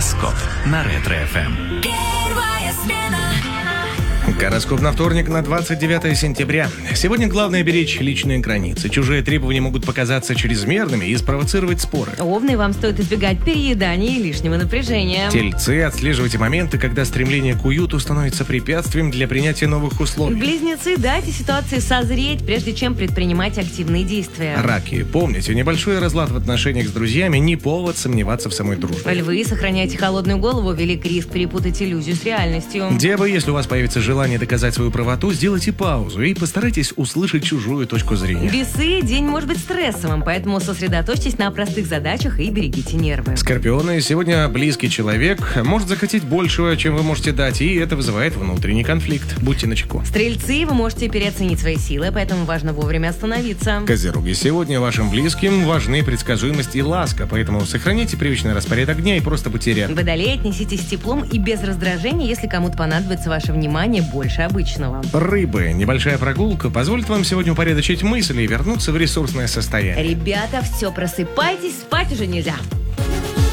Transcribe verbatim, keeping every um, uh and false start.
Гороскоп на Ретро-эф эм. Первая смена. Гороскоп на вторник, на двадцать девятое сентября. Сегодня главное беречь личные границы. Чужие требования могут показаться чрезмерными и спровоцировать споры. Овны, вам стоит избегать переедания и лишнего напряжения. Тельцы, отслеживайте моменты, когда стремление к уюту становится препятствием для принятия новых условий. Близнецы, дайте ситуации созреть, прежде чем предпринимать активные действия. Раки, помните, небольшой разлад в отношениях с друзьями не повод сомневаться в самой дружбе. Львы, сохраняйте холодную голову, велик риск перепутать иллюзию с реальностью. Девы, если у вас появится желание доказать свою правоту, сделайте паузу и постарайтесь услышать чужую точку зрения. Весы, день может быть стрессовым, поэтому сосредоточьтесь на простых задачах и берегите нервы. Скорпионы, сегодня близкий человек может захотеть большего, чем вы можете дать, и это вызывает внутренний конфликт. Будьте начеку. Стрельцы, вы можете переоценить свои силы, поэтому важно вовремя остановиться. Козероги, сегодня вашим близким важны предсказуемость и ласка, поэтому сохраните привычный распорядок дня и просто будьте рядом. Водолеи, отнеситесь с теплом и без раздражения, если кому-то понадобится ваше внимание больше обычного. Рыбы, небольшая прогулка позволит вам сегодня упорядочить мысли и вернуться в ресурсное состояние. Ребята, все, просыпайтесь, спать уже нельзя.